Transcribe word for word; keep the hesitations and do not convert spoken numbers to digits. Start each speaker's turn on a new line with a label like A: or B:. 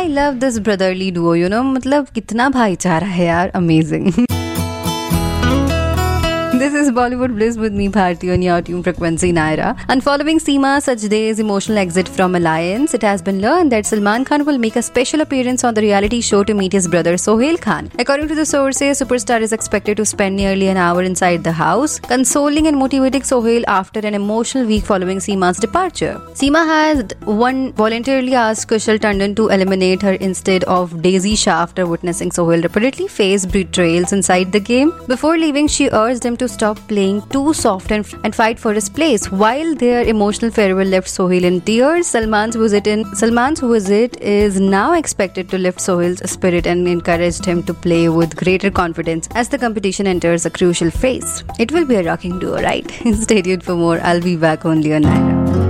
A: I love this brotherly duo, you know, मतलब कितना भाईचारा है यार, amazing. This is Bollywood Bliss with me, Bharti, on your tune frequency Naira. And following Seema Sajdeh's emotional exit from Alliance, it has been learned that Salman Khan will make a special appearance on the reality show to meet his brother Sohail Khan. According to the sources, superstar is expected to spend nearly an hour inside the house, consoling and motivating Sohail after an emotional week following Seema's departure. Seema has one voluntarily asked Kushal Tandon to eliminate her instead of Daisy Shah after witnessing Sohail repeatedly face betrayals inside the game. Before leaving, she urged him to stop playing too soft and, and fight for his place. While their emotional farewell left Sohail in tears, Salman's visit in Salman's visit is now expected to lift Sohail's spirit and encouraged him to play with greater confidence as the competition enters a crucial phase. It will be a rocking duo, right? Stay tuned for more. I'll be back only on Naira.